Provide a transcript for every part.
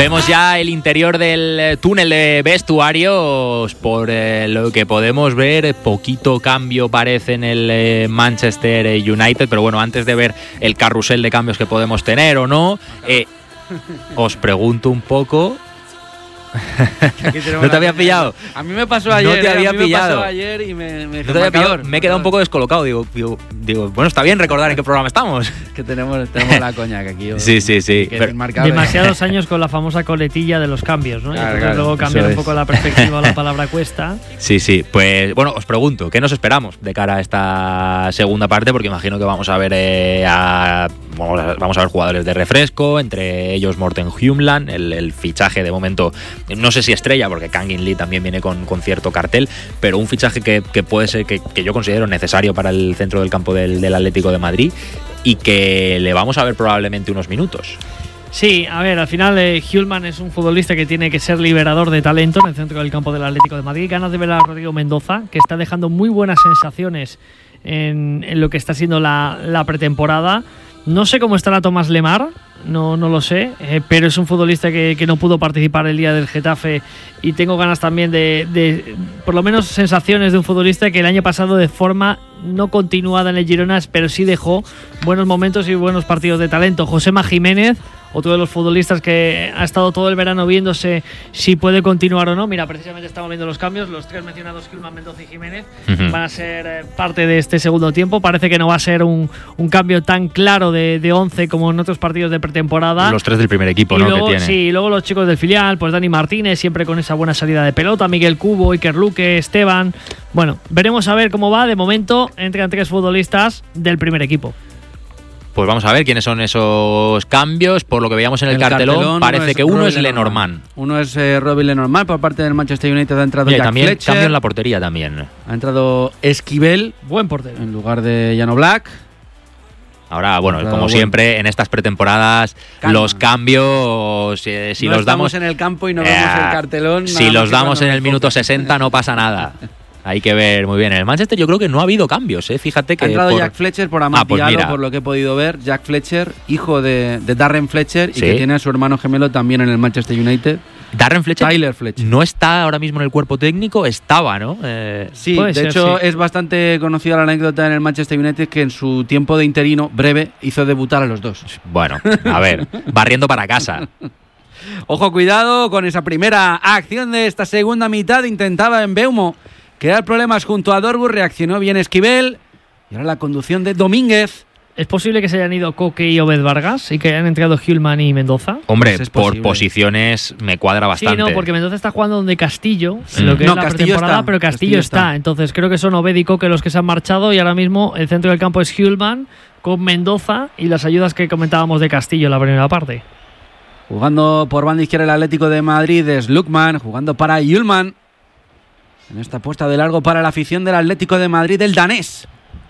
Vemos ya el interior del túnel de vestuarios. Por lo que podemos ver, poquito cambio parece en el Manchester United. Pero bueno, antes de ver el carrusel de cambios que podemos tener o no, os pregunto un poco. ¿No te había pillado? A mí me pasó ayer. No te había pillado. Me pasó ayer y me no te había pillado. Me he quedado un poco descolocado. Digo, bueno, está bien recordar en qué programa estamos. Que tenemos la coñac aquí. Sí. Demasiados años con la famosa coletilla de los cambios, ¿no? Claro, y luego cambiar un poco la perspectiva o la palabra cuesta. Sí. Pues bueno, os pregunto, ¿qué nos esperamos de cara a esta segunda parte? Porque imagino que vamos a ver vamos a ver jugadores de refresco, entre ellos Morten Hjulmand, el fichaje de momento. No sé si estrella, porque Kangin Lee también viene con cierto cartel, pero un fichaje que puede ser que yo considero necesario para el centro del campo del Atlético de Madrid y que le vamos a ver probablemente unos minutos. Sí, a ver, al final Hjulmand es un futbolista que tiene que ser liberador de talento en el centro del campo del Atlético de Madrid. Ganas de ver a Rodrigo Mendoza, que está dejando muy buenas sensaciones en lo que está siendo la pretemporada. No sé cómo estará Tomás Lemar, no lo sé, pero es un futbolista que no pudo participar el día del Getafe y tengo ganas también de por lo menos sensaciones de un futbolista que el año pasado de forma no continuada en el Girona, pero sí dejó buenos momentos y buenos partidos de talento. Josema Jiménez, otro de los futbolistas que ha estado todo el verano viéndose si puede continuar o no. Mira, precisamente estamos viendo los cambios. Los tres mencionados, Hjulmand, Mendoza y Jiménez, van a ser parte de este segundo tiempo. Parece que no va a ser un cambio tan claro de 11 como en otros partidos de pretemporada. Los tres del primer equipo, ¿no? Luego, que tiene. Sí, y luego los chicos del filial, pues Dani Martínez, siempre con esa buena salida de pelota, Miguel Cubo, Iker Luque, Esteban. Bueno, veremos a ver cómo va. De momento, entran tres futbolistas del primer equipo. Pues vamos a ver quiénes son esos cambios. Por lo que veíamos en el cartelón, parece que uno es Lenormand. Uno es Robin Lenormand, por parte del Manchester United ha entrado Jack también Fletcher. Cambio en la portería también. Ha entrado Esquivel, buen portero, en lugar de Jan Oblak. Ahora, bueno, como siempre, en estas pretemporadas, los cambios, si no los damos en el campo y no vemos el cartelón. Si los damos en el minuto 60 no pasa nada. Hay que ver muy bien. En el Manchester yo creo que no ha habido cambios, ¿eh? Fíjate que... Ha entrado Jack Fletcher por Amontillado, por lo que he podido ver. Jack Fletcher, hijo de Darren Fletcher, y que tiene a su hermano gemelo también en el Manchester United. Darren Fletcher, Tyler Fletcher. No está ahora mismo en el cuerpo técnico, estaba, ¿no? Sí, de hecho es bastante conocida la anécdota en el Manchester United que en su tiempo de interino breve hizo debutar a los dos. Bueno, a ver, barriendo para casa. Ojo, cuidado con esa primera acción de esta segunda mitad. Intentaba en Mbeumo crear problemas junto a Dortmund, reaccionó bien Esquivel y ahora la conducción de Domínguez. ¿Es posible que se hayan ido Coque y Obed Vargas y que hayan entrado Hjulmand y Mendoza? Hombre, pues por posiciones me cuadra bastante. Sí, no, porque Mendoza está jugando donde Castillo, en lo que es la pretemporada, pero Castillo está. Entonces creo que son Obed y Coque los que se han marchado y ahora mismo el centro del campo es Hjulmand con Mendoza y las ayudas que comentábamos de Castillo en la primera parte. Jugando por banda izquierda el Atlético de Madrid es Lukman, jugando para Hjulmand. En esta apuesta de largo para la afición del Atlético de Madrid, el danés.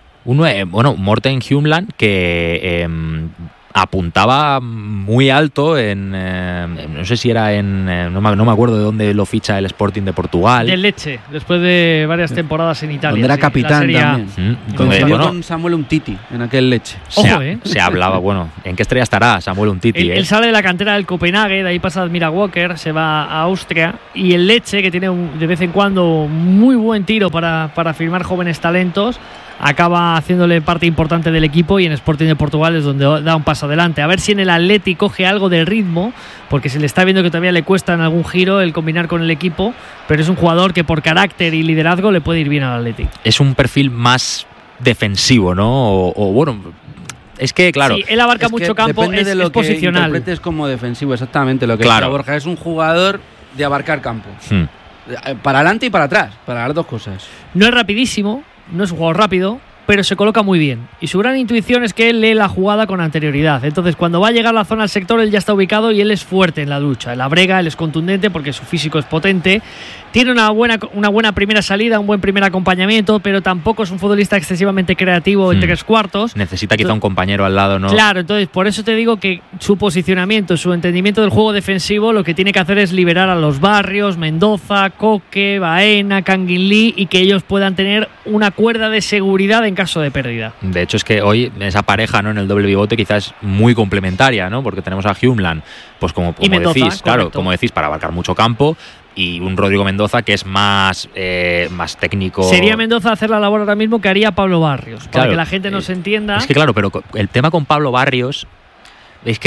Morten Hjulmand, que apuntaba muy alto no sé si era no me acuerdo de dónde lo ficha el Sporting de Portugal. Del Lecce, después de varias temporadas en Italia. Donde era capitán también. Coincidió con Samuel Umtiti en aquel Lecce. Se hablaba, ¿en qué estrella estará Samuel Umtiti? Él sale de la cantera del Copenhague, de ahí pasa Admira Walker, se va a Austria, y el Lecce, que tiene de vez en cuando muy buen tiro para firmar jóvenes talentos, acaba haciéndole parte importante del equipo, y en Sporting de Portugal es donde da un paso adelante. A ver si en el Atleti coge algo de ritmo, porque se le está viendo que todavía le cuesta en algún giro el combinar con el equipo, pero es un jugador que por carácter y liderazgo le puede ir bien al Atleti. Es un perfil más defensivo, ¿no? Es que, claro... Sí, él abarca mucho campo, depende de lo es posicional. Que interpretes como defensivo, exactamente lo que dice Borja. Es un jugador de abarcar campo. Para adelante y para atrás, para las dos cosas. No es rapidísimo, no es un jugador rápido, pero se coloca muy bien. Y su gran intuición es que él lee la jugada con anterioridad. Entonces, cuando va a llegar la zona al sector, él ya está ubicado y él es fuerte en la lucha. En la brega, él es contundente porque su físico es potente. Tiene una buena primera salida, un buen primer acompañamiento, pero tampoco es un futbolista excesivamente creativo en 3/4. Necesita quizá un compañero al lado, ¿no? Claro, entonces por eso te digo que su posicionamiento, su entendimiento del juego defensivo, lo que tiene que hacer es liberar a los Barrios, Mendoza, Coque, Baena, Kangin Lee, y que ellos puedan tener una cuerda de seguridad en caso de pérdida. De hecho, es que hoy esa pareja, ¿no?, en el doble pivote quizás es muy complementaria, ¿no? Porque tenemos a Humeland, pues como Mendoza, decís, claro, correcto. como decís, para abarcar mucho campo, y un Rodrigo Mendoza que es más técnico. Sería Mendoza hacer la labor ahora mismo que haría Pablo Barrios, para Claro, que la gente nos entienda. Es que claro, pero el tema con Pablo Barrios es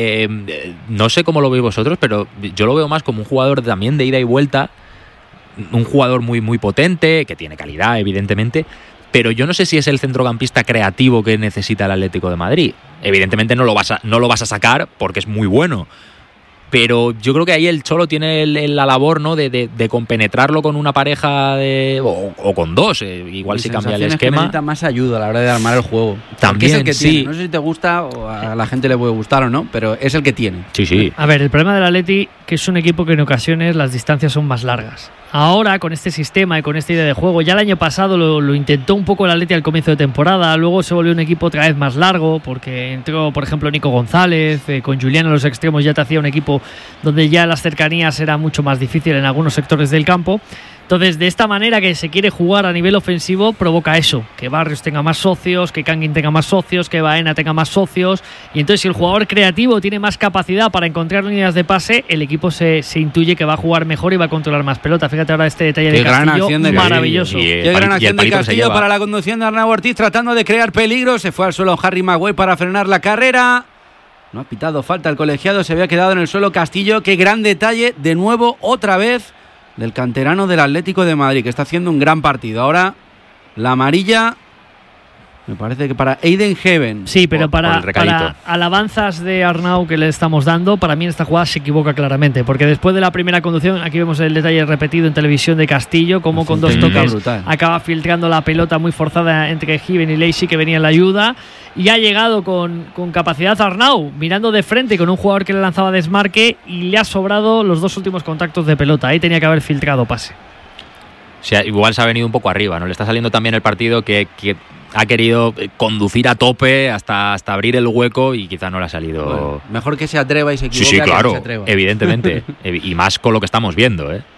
que no sé cómo lo veis vosotros, pero yo lo veo más como un jugador también de ida y vuelta, un jugador muy, muy potente, que tiene calidad, evidentemente, pero yo no sé si es el centrocampista creativo que necesita el Atlético de Madrid. Evidentemente no lo vas a sacar porque es muy bueno. Pero yo creo que ahí el Cholo tiene la labor, ¿no?, de compenetrarlo con una pareja o con dos, igual si cambia el esquema. Necesita más ayuda a la hora de armar el juego. También, es el que sí. tiene. No sé si te gusta o a la gente le puede gustar o no, pero es el que tiene. Sí. A ver, el problema del Atleti que es un equipo que en ocasiones las distancias son más largas. Ahora, con este sistema y con esta idea de juego, ya el año pasado lo intentó un poco el Atleti al comienzo de temporada, luego se volvió un equipo otra vez más largo, porque entró, por ejemplo, Nico González, con Julián a los extremos ya te hacía un equipo donde ya las cercanías era mucho más difícil en algunos sectores del campo. Entonces, de esta manera que se quiere jugar a nivel ofensivo, provoca eso, que Barrios tenga más socios, que Kangin tenga más socios, que Baena tenga más socios, y entonces si el jugador creativo tiene más capacidad para encontrar líneas de pase, el equipo se intuye que va a jugar mejor y va a controlar más pelota. Fíjate ahora este detalle de Castillo, maravilloso. Qué gran acción de Castillo para la conducción de Arnau Ortiz, tratando de crear peligro. Se fue al suelo Harry Maguire para frenar la carrera. No ha pitado falta el colegiado, se había quedado en el suelo Castillo. Qué gran detalle, de nuevo, otra vez, del canterano del Atlético de Madrid, que está haciendo un gran partido. Ahora, la amarilla, me parece que para Aiden Heaven. Sí, pero para alabanzas de Arnau que le estamos dando, para mí en esta jugada se equivoca claramente, porque después de la primera conducción, aquí vemos el detalle repetido en televisión de Castillo, como con dos toques acaba filtrando la pelota muy forzada entre Heaven y Lacey, que venía en la ayuda, y ha llegado con capacidad Arnau, mirando de frente con un jugador que le lanzaba desmarque, y le ha sobrado los dos últimos contactos de pelota. Ahí tenía que haber filtrado pase. O sea, igual se ha venido un poco arriba, ¿no? Le está saliendo también el partido que ha querido conducir a tope hasta abrir el hueco y quizá no le ha salido. Bueno, mejor que se atreva y se equivoque. Sí, claro, que se atreva. Evidentemente. Y más con lo que estamos viendo, ¿eh?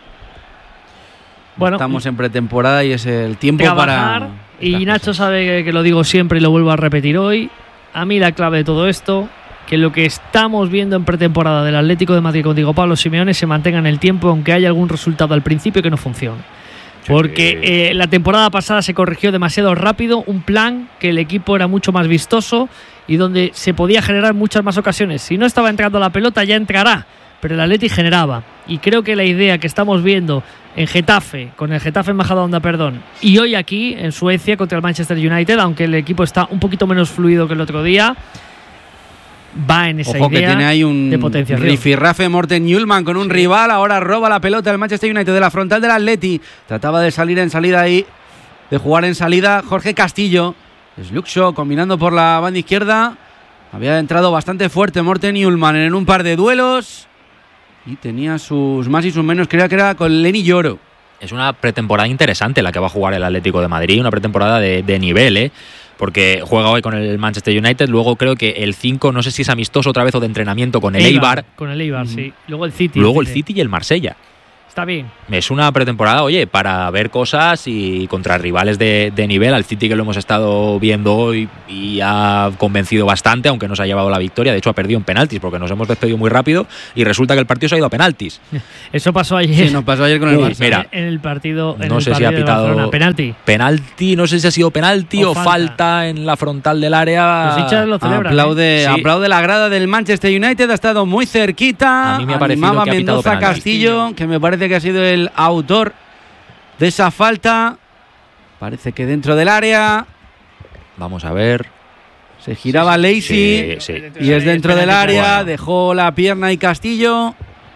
Bueno, estamos en pretemporada y es el tiempo trabajar, para. Y Nacho sabe que lo digo siempre y lo vuelvo a repetir hoy. A mí la clave de todo esto, que lo que estamos viendo en pretemporada del Atlético de Madrid con Diego Pablo Simeone se mantenga en el tiempo, aunque haya algún resultado al principio que no funcione. Porque la temporada pasada se corrigió demasiado rápido un plan que el equipo era mucho más vistoso y donde se podía generar muchas más ocasiones. Si no estaba entrando la pelota, ya entrará, pero el Atleti generaba. Y creo que la idea que estamos viendo en Getafe, con el Getafe en Majadahonda, y hoy aquí en Suecia contra el Manchester United, aunque el equipo está un poquito menos fluido que el otro día, va en esa Ojo, idea que tiene ahí un de potenciación. rifirrafe Morten Hjulmand con un rival. Ahora roba la pelota el Manchester United de la frontal del Atleti. Trataba de salir en salida ahí, de jugar en salida Jorge Castillo. Slukshaw combinando por la banda izquierda. Había entrado bastante fuerte Morten Hjulmand en un par de duelos y tenía sus más y sus menos. Creía que era con Lenny Yoro. Es una pretemporada interesante la que va a jugar el Atlético de Madrid, una pretemporada de nivel, porque juega hoy con el Manchester United, luego creo que el 5, no sé si es amistoso otra vez o de entrenamiento con el Eibar. Con el Eibar, sí. Luego el City. Luego el City y el Marsella. Está bien. Es una pretemporada, oye, para ver cosas y contra rivales de nivel. Al City, que lo hemos estado viendo hoy y ha convencido bastante, aunque nos ha llevado la victoria. De hecho, ha perdido en penaltis porque nos hemos despedido muy rápido y resulta que el partido se ha ido a penaltis. Eso pasó ayer. Sí, nos pasó ayer con el Barça. Mira, en el partido. No sé si ha pitado penalti, no sé si ha sido penalti o falta en la frontal del área. Los hinchas lo celebran. Aplaude la grada del Manchester United, ha estado muy cerquita. A mí me ha parecido que ha pitado Mendoza penalti. Castillo, que me parece que ha sido el autor de esa falta. Parece que dentro del área. Vamos a ver. Se giraba Lacey sí. y es dentro del área. Bueno. Dejó la pierna y Castillo.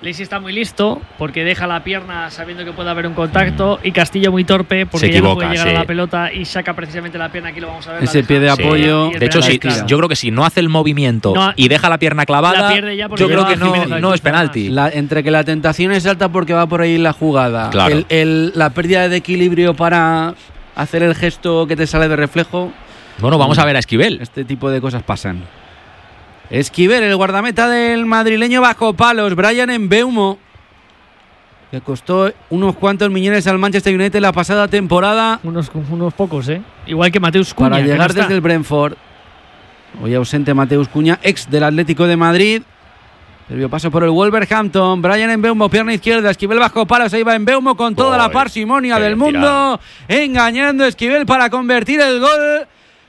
Lacey está muy listo porque deja la pierna sabiendo que puede haber un contacto y Castillo muy torpe porque se equivoca, ya no puede llegar a la pelota y saca precisamente la pierna. Aquí lo vamos a ver. Ese pie de apoyo. De hecho, yo creo que si no hace el movimiento y deja la pierna clavada, yo creo que no es penalti. Entre que la tentación es alta porque va por ahí la jugada, claro. La pérdida de equilibrio para hacer el gesto que te sale de reflejo. Bueno, vamos a ver a Esquivel. Este tipo de cosas pasan. Esquivel, el guardameta del madrileño bajo palos. Bryan Mbeumo, que costó unos cuantos millones al Manchester United la pasada temporada. Unos pocos, Igual que Mateus Cunha. Para llegar desde el Brentford. Hoy ausente Mateus Cunha, ex del Atlético de Madrid. Previo paso por el Wolverhampton. Bryan Mbeumo, pierna izquierda. Esquivel bajo palos. Ahí va Mbeumo con toda la parsimonia del mundo. Engañando a Esquivel para convertir el gol.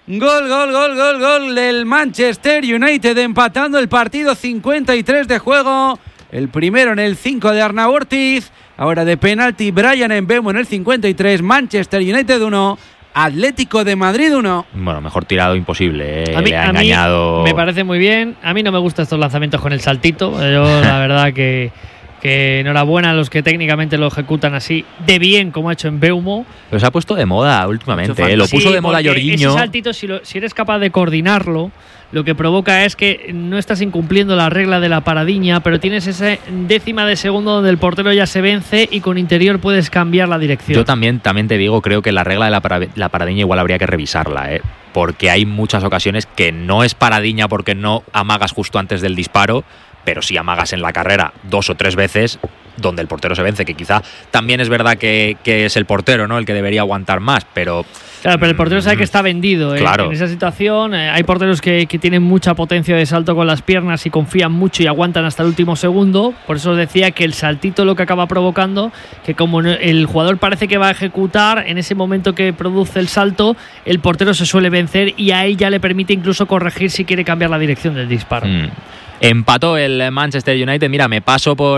Gol del Manchester United, empatando el partido. 53 de juego. El primero en el 5 de Arnau Ortiz. Ahora de penalti Bryan Mbeumo en el 53. Manchester United 1, Atlético de Madrid 1. Bueno, mejor tirado imposible. Le ha engañado. Mí me parece muy bien. A mí no me gustan estos lanzamientos con el saltito. Yo la verdad que enhorabuena a los que técnicamente lo ejecutan así de bien como ha hecho Mbeumo. Pero se ha puesto de moda últimamente. Lo puso de moda Jorginho. Ese saltito, si eres capaz de coordinarlo, lo que provoca es que no estás incumpliendo la regla de la paradiña, pero tienes esa décima de segundo donde el portero ya se vence y con interior puedes cambiar la dirección. Yo también te digo, creo que la regla de la paradiña igual habría que revisarla, porque hay muchas ocasiones que no es paradiña porque no amagas justo antes del disparo, pero si amagas en la carrera 2 o 3 veces donde el portero se vence, que quizá también es verdad que es el portero, ¿no?, el que debería aguantar más, pero... Claro, pero el portero sabe que está vendido. Claro. En esa situación hay porteros que tienen mucha potencia de salto con las piernas y confían mucho y aguantan hasta el último segundo. Por eso os decía que el saltito lo que acaba provocando, que como el jugador parece que va a ejecutar, en ese momento que produce el salto, el portero se suele vencer y a él ya le permite incluso corregir si quiere cambiar la dirección del disparo. Empató el Manchester United. Mira, me paso por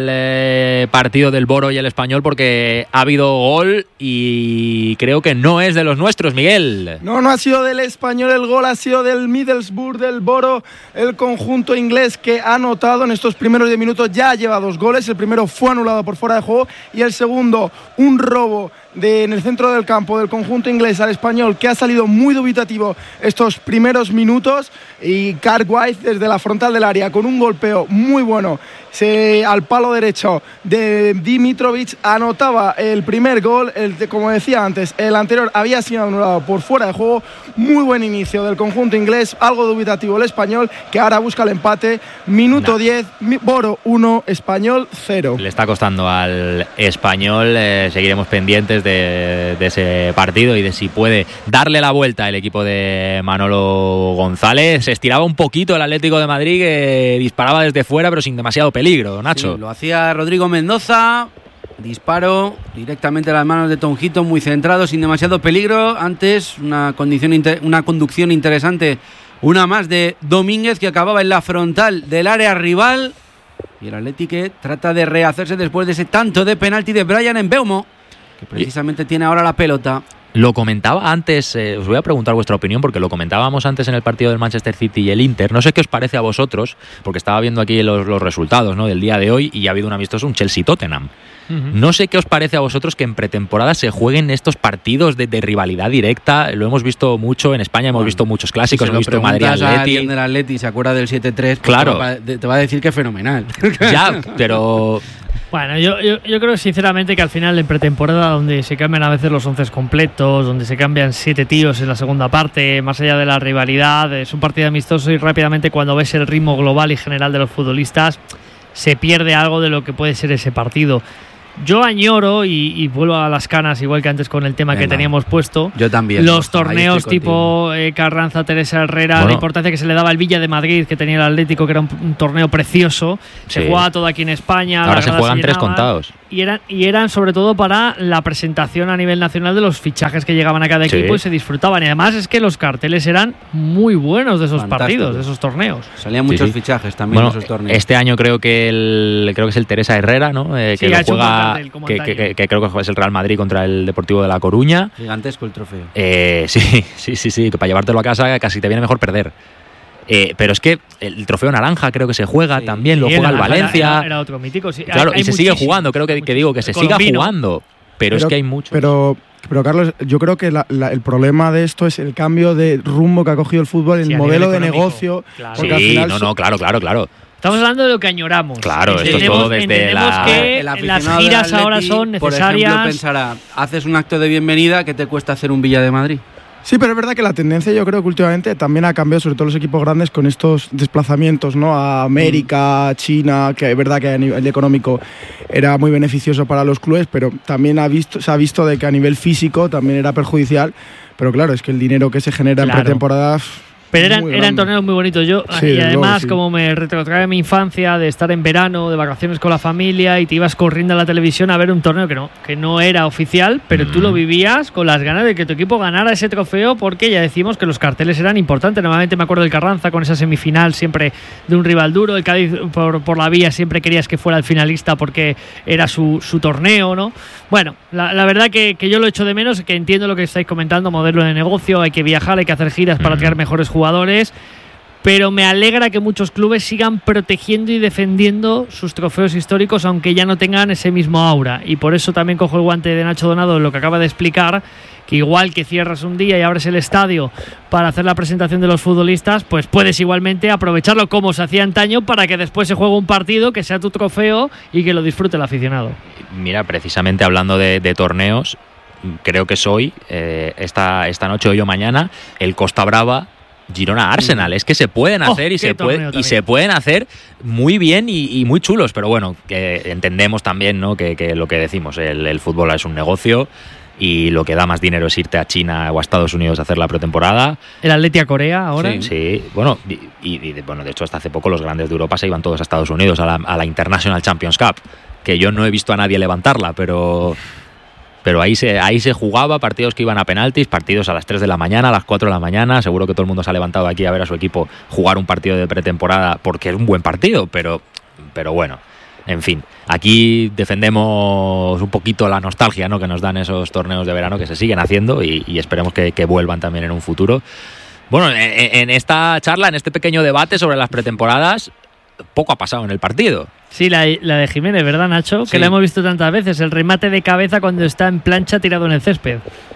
el partido del Boro y el Español porque ha habido gol y creo que no es de los nuestros, Miguel. No ha sido del Español el gol, ha sido del Middlesbrough, del Boro, el conjunto inglés que ha anotado en estos primeros 10 minutos. Ya lleva 2 goles, el primero fue anulado por fuera de juego y el segundo, un robo en el centro del campo del conjunto inglés al Español, que ha salido muy dubitativo estos primeros minutos, y Cartwright desde la frontal del área con un golpeo muy bueno al palo derecho de Dimitrovic anotaba el primer gol. Como decía antes, el anterior había sido anulado por fuera de juego. Muy buen inicio del conjunto inglés, algo dubitativo el Español, que ahora busca el empate. Minuto 10, Boro 1, Español 0. Le está costando al Español. Seguiremos pendientes de ese partido y de si puede darle la vuelta el equipo de Manolo González. Se estiraba un poquito el Atlético de Madrid, que disparaba desde fuera pero sin demasiado peligro, Nacho. Sí, lo hacía Rodrigo Mendoza. Disparo directamente a las manos de Tom Heaton, muy centrado, sin demasiado peligro. Antes una conducción interesante, una más de Domínguez, que acababa en la frontal del área rival. Y el Atlético trata de rehacerse después de ese tanto de penalti de Bryan Mbeumo, que precisamente tiene ahora la pelota. Lo comentaba antes, os voy a preguntar vuestra opinión, porque lo comentábamos antes en el partido del Manchester City y el Inter. No sé qué os parece a vosotros, porque estaba viendo aquí los resultados, ¿no?, del día de hoy, y ha habido un amistoso, un Chelsea-Tottenham. No sé qué os parece a vosotros que en pretemporada se jueguen estos partidos de rivalidad directa. Lo hemos visto mucho en España, hemos visto muchos clásicos, hemos visto Madrid-Atleti. Si del Atleti se acuerda del 7-3, claro, te va a decir que es fenomenal. Ya, pero... Bueno, yo creo sinceramente que al final en pretemporada, donde se cambian a veces los 11 completos, donde se cambian 7 tíos en la segunda parte, más allá de la rivalidad, es un partido amistoso y rápidamente cuando ves el ritmo global y general de los futbolistas se pierde algo de lo que puede ser ese partido. Yo añoro, y vuelvo a las canas, igual que antes con el tema que teníamos puesto. Yo también. Los torneos tipo Carranza, Teresa Herrera, la importancia que se le daba al Villa de Madrid, que tenía el Atlético, que era un torneo precioso. Se jugaba todo aquí en España. Ahora se juegan 3 contados. Y eran sobre todo para la presentación a nivel nacional de los fichajes que llegaban a cada equipo y se disfrutaban. Y además es que los carteles eran muy buenos de esos partidos, de esos torneos. Salían muchos fichajes también de esos torneos. Este año creo que es el Teresa Herrera, ¿no? Que lo juega. Que creo que es el Real Madrid contra el Deportivo de La Coruña. Gigantesco el trofeo. Sí, que para llevártelo a casa casi te viene mejor perder. Pero es que el trofeo naranja creo que se juega también, lo juega el Valencia. Era otro mítico, sí. Claro, y se sigue jugando, creo que digo que se siga jugando. Pero es que hay muchos. Pero Carlos, yo creo que el problema de esto es el cambio de rumbo que ha cogido el fútbol, el modelo de negocio. Claro. Sí, al final claro. Estamos hablando de lo que añoramos. Claro, esto es todo desde que las giras ahora son necesarias. Por ejemplo, pensará, haces un acto de bienvenida, ¿qué te cuesta hacer un Villa de Madrid? Sí, pero es verdad que la tendencia yo creo que últimamente también ha cambiado, sobre todo los equipos grandes, con estos desplazamientos, ¿no? A América, China, que es verdad que a nivel económico era muy beneficioso para los clubes, pero también se ha visto de que a nivel físico también era perjudicial. Pero claro, es que el dinero que se genera en pretemporadas... Pero eran torneos muy bonitos. Y además, como me retrotrae mi infancia de estar en verano, de vacaciones con la familia, y te ibas corriendo a la televisión a ver un torneo que no era oficial, pero tú lo vivías con las ganas de que tu equipo ganara ese trofeo, porque ya decimos que los carteles eran importantes. Normalmente me acuerdo del Carranza con esa semifinal siempre de un rival duro. El Cádiz por la vía siempre querías que fuera el finalista porque era su torneo, ¿no? Bueno, la verdad que yo lo echo de menos, que entiendo lo que estáis comentando, modelo de negocio, hay que viajar, hay que hacer giras para traer mejores jugadores, pero me alegra que muchos clubes sigan protegiendo y defendiendo sus trofeos históricos, aunque ya no tengan ese mismo aura. Y por eso también cojo el guante de Nacho Donado en lo que acaba de explicar, que igual que cierras un día y abres el estadio para hacer la presentación de los futbolistas, pues puedes igualmente aprovecharlo como se hacía antaño para que después se juegue un partido que sea tu trofeo y que lo disfrute el aficionado. Mira, precisamente hablando de torneos, creo que es hoy, esta noche, hoy o mañana, el Costa Brava Girona Arsenal. Es que se pueden hacer y se pueden hacer muy bien y muy chulos, pero bueno, que entendemos también, ¿no? que lo que decimos, el fútbol es un negocio y lo que da más dinero es irte a China o a Estados Unidos a hacer la pretemporada. El Atleti a Corea ahora. Sí. Bueno, de hecho hasta hace poco los grandes de Europa se iban todos a Estados Unidos a la International Champions Cup, que yo no he visto a nadie levantarla, pero ahí se jugaba partidos que iban a penaltis, partidos a las 3 de la mañana, a las 4 de la mañana. Seguro que todo el mundo se ha levantado aquí a ver a su equipo jugar un partido de pretemporada porque es un buen partido, pero bueno, en fin. Aquí defendemos un poquito la nostalgia, ¿no? que nos dan esos torneos de verano que se siguen haciendo y esperemos que vuelvan también en un futuro. Bueno, en esta charla, en este pequeño debate sobre las pretemporadas, poco ha pasado en el partido. Sí, la de Jiménez, ¿verdad, Nacho? Sí. Que la hemos visto tantas veces. El remate de cabeza cuando está en plancha tirado en el césped.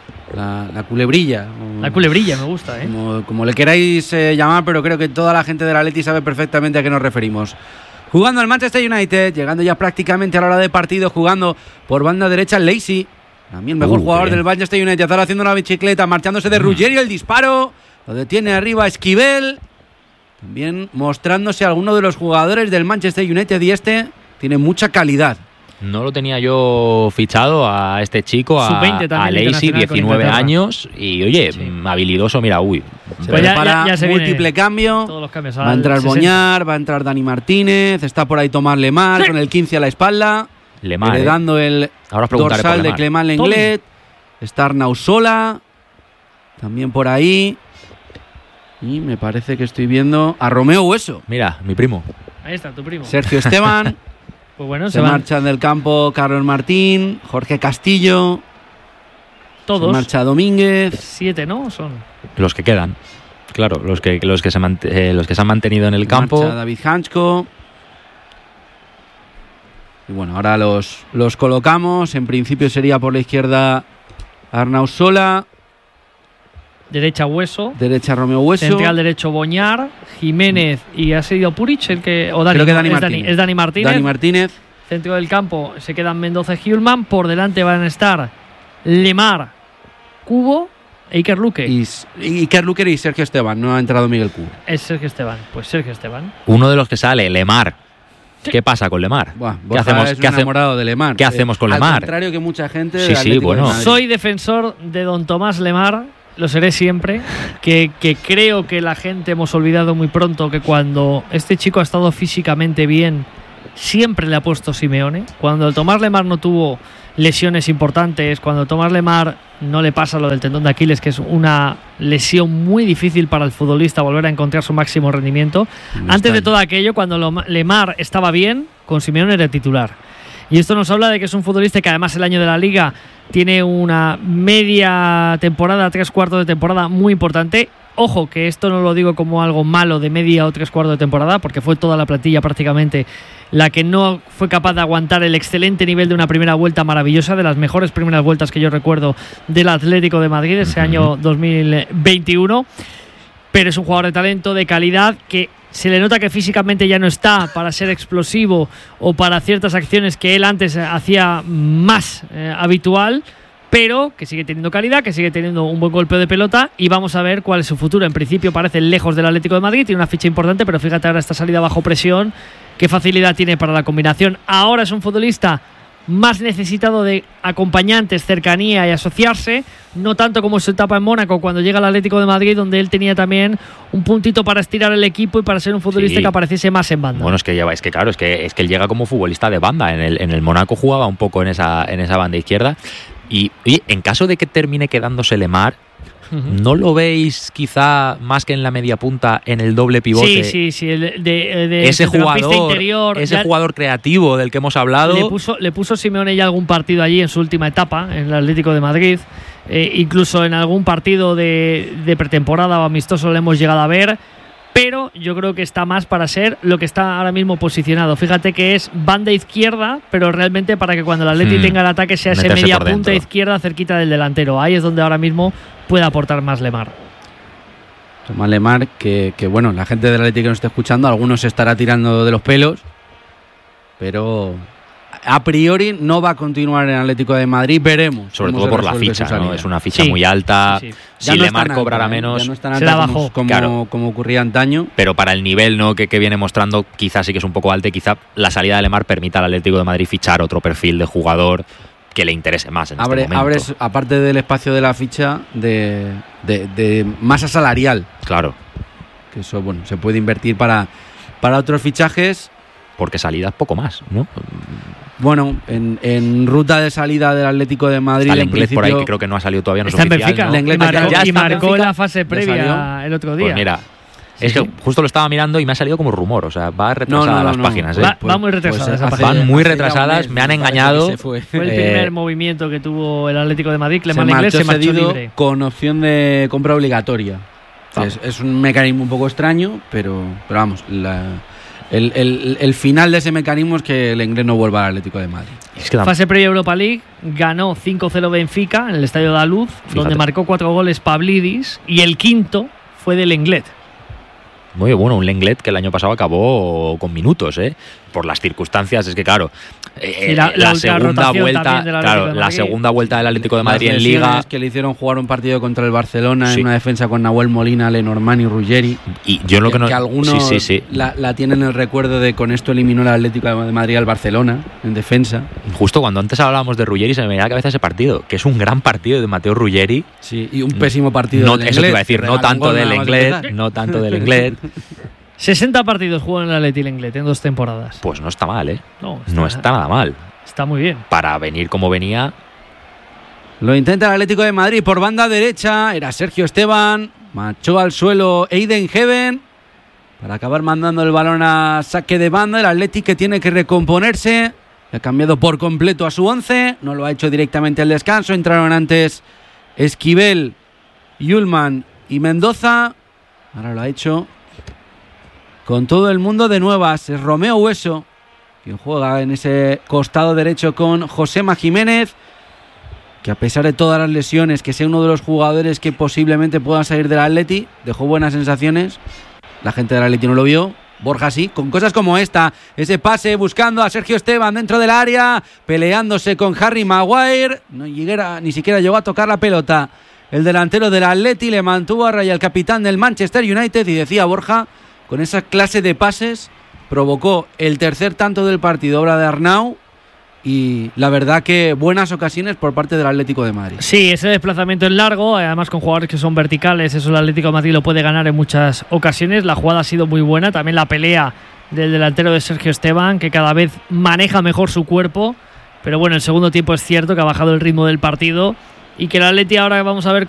La culebrilla. La culebrilla, me gusta, ¿eh? Como le queráis llamar, pero creo que toda la gente del Atleti sabe perfectamente a qué nos referimos. Jugando el Manchester United, llegando ya prácticamente a la hora de partido, jugando por banda derecha el Lacey. También el mejor jugador del Manchester United. Ahora haciendo una bicicleta, marchándose de Ruggiero, el disparo. Lo detiene arriba Esquivel. También mostrándose alguno de los jugadores del Manchester United y tiene mucha calidad. No lo tenía yo fichado a este chico, a Lacey, 19 años, y oye, habilidoso, mira, Se prepara ya múltiple cambio, todos los cambios va a entrar 60. Boñar, va a entrar Dani Martínez, está por ahí Tomás Lemar, con el 15 a la espalda, heredando el dorsal de Clement Lenglet, está Arnau Sola, también por ahí. Y me parece que estoy viendo a Romeo Hueso. Mira, mi primo. Ahí está, tu primo. Sergio Esteban. Pues bueno, se marchan del campo Carlos Martín, Jorge Castillo. Todos. Se marcha Domínguez. 7, ¿no? Son los que quedan. Claro, los que se han mantenido en el campo. Marcha David Hanchko. Y bueno, ahora los colocamos. En principio sería por la izquierda Arnau Sola. Derecha Hueso. Derecha Romeo Hueso. Central derecho Boñar. Jiménez y ha sido Puric el que. O Dani, creo que Dani Martínez. Es Dani Martínez. Dani Martínez. Centro del campo se quedan Mendoza y Hjulmand. Por delante van a estar Lemar, Cubo e Iker Luque. Iker Luque y Sergio Esteban. No ha entrado Miguel Cubo. Es Sergio Esteban. Pues Sergio Esteban. Uno de los que sale, Lemar. ¿Qué pasa con Lemar? ¿Qué hacemos? enamorado de Lemar. ¿Qué hacemos con Lemar? Al contrario que mucha gente. Sí, bueno. Soy defensor de don Tomás Lemar. Lo seré siempre, que creo que la gente hemos olvidado muy pronto que cuando este chico ha estado físicamente bien, siempre le ha puesto Simeone. Cuando el Tomás Lemar no tuvo lesiones importantes, cuando el Tomás Lemar no le pasa lo del tendón de Aquiles, que es una lesión muy difícil para el futbolista volver a encontrar su máximo rendimiento. Antes de todo aquello, cuando Lemar estaba bien, con Simeone era titular. Y esto nos habla de que es un futbolista que además el año de la Liga tiene una media temporada, 3/4 de temporada muy importante. Ojo, que esto no lo digo como algo malo de media o 3/4 de temporada, porque fue toda la plantilla prácticamente la que no fue capaz de aguantar el excelente nivel de una primera vuelta maravillosa, de las mejores primeras vueltas que yo recuerdo del Atlético de Madrid ese año 2021. Pero es un jugador de talento, de calidad, que se le nota que físicamente ya no está para ser explosivo o para ciertas acciones que él antes hacía más habitual, pero que sigue teniendo calidad, que sigue teniendo un buen golpeo de pelota, y vamos a ver cuál es su futuro. En principio parece lejos del Atlético de Madrid, tiene una ficha importante, pero fíjate ahora esta salida bajo presión, qué facilidad tiene para la combinación. Ahora es un futbolista más necesitado de acompañantes, cercanía y asociarse, no tanto como su etapa en Mónaco cuando llega al Atlético de Madrid, donde él tenía también un puntito para estirar el equipo y para ser un futbolista que apareciese más en banda. Bueno, es que él llega como futbolista de banda. En el Mónaco jugaba un poco en esa banda izquierda. Y en caso de que termine quedándose Lemar, ¿no lo veis quizá más que en la media punta en el doble pivote? Sí, ese jugador creativo del que hemos hablado. Le puso Simeone ya algún partido allí en su última etapa en el Atlético de Madrid, incluso en algún partido de pretemporada o amistoso le hemos llegado a ver, pero yo creo que está más para ser lo que está ahora mismo posicionado. Fíjate que es banda izquierda, pero realmente para que cuando el Atleti tenga el ataque sea ese media punta izquierda cerquita del delantero. Ahí es donde ahora mismo puede aportar más Lemar. Tomás Lemar, que bueno, la gente del Atleti que nos está escuchando, algunos se estará tirando de los pelos, pero a priori no va a continuar en Atlético de Madrid, veremos. Sobre todo por la ficha, ¿no? Es una ficha muy alta. Sí. Si Lemar cobrara menos, ya no es tan alta como ocurría antaño. Pero para el nivel, ¿no?, que viene mostrando, quizás sí que es un poco alto, y quizá la salida de Lemar permita al Atlético de Madrid fichar otro perfil de jugador que le interese más en este momento. Abres, aparte del espacio de la ficha, de masa salarial. Claro. Que eso, bueno, se puede invertir para otros fichajes. Porque salidas poco más, ¿no? Bueno, en ruta de salida del Atlético de Madrid, el inglés por ahí, que creo que no ha salido todavía, no es oficial, Benfica, ¿no? Y marcó en la fase previa el otro día. Pues mira, es que justo lo estaba mirando y me ha salido como rumor, o sea, va retrasada las páginas. Va muy retrasada esa página. Van muy retrasadas, me han engañado. Fue el primer movimiento que tuvo el Atlético de Madrid, Clemán Inglés se marchó libre. Con opción de compra obligatoria. Es un mecanismo un poco extraño, pero vamos, el final de ese mecanismo es que el inglés no vuelva al Atlético de Madrid. Fase previa Europa League, ganó 5-0 Benfica en el Estadio de la Luz, donde marcó 4 goles Pavlidis, y el quinto fue del Lenglet. Muy bueno, un Lenglet que el año pasado acabó con minutos, por las circunstancias. Es que claro, la segunda vuelta del Atlético de Madrid en Liga, que le hicieron jugar un partido contra el Barcelona en una defensa con Nahuel Molina, Lenormand y Ruggeri, y yo lo que algunos la tienen en el recuerdo de con esto eliminó el Atlético de Madrid al Barcelona en defensa. Justo cuando antes hablábamos de Ruggeri se me venía a la cabeza ese partido, que es un gran partido de Mateo Ruggeri. Sí, y un pésimo partido del Eso te iba a decir, no tanto del Lenglet. 60 partidos jugó en el Atleti Lenglet en 2 temporadas. Pues no está mal, No está nada mal. Está muy bien. Para venir como venía. Lo intenta el Atlético de Madrid por banda derecha. Era Sergio Esteban. Marchó al suelo Aiden Heaven para acabar mandando el balón a saque de banda. El Atlético que tiene que recomponerse. Ha cambiado por completo a su 11. No lo ha hecho directamente al descanso. Entraron antes Esquivel, Yulman y Mendoza. Ahora lo ha hecho con todo el mundo de nuevas. Es Romeo Hueso quien juega en ese costado derecho con Josema Jiménez, que a pesar de todas las lesiones, que sea uno de los jugadores que posiblemente puedan salir del Atleti, dejó buenas sensaciones. La gente del Atleti no lo vio. Borja sí, con cosas como esta, ese pase buscando a Sergio Esteban dentro del área, peleándose con Harry Maguire, ni siquiera llegó a tocar la pelota. El delantero del Atleti le mantuvo a raya el capitán del Manchester United, y decía Borja, con esa clase de pases provocó el tercer tanto del partido, obra de Arnau, y la verdad que buenas ocasiones por parte del Atlético de Madrid. Sí, ese desplazamiento es largo, además con jugadores que son verticales, eso el Atlético de Madrid lo puede ganar en muchas ocasiones. La jugada ha sido muy buena, también la pelea del delantero de Sergio Esteban, que cada vez maneja mejor su cuerpo, pero bueno, el segundo tiempo es cierto que ha bajado el ritmo del partido, y que el Atleti ahora vamos a ver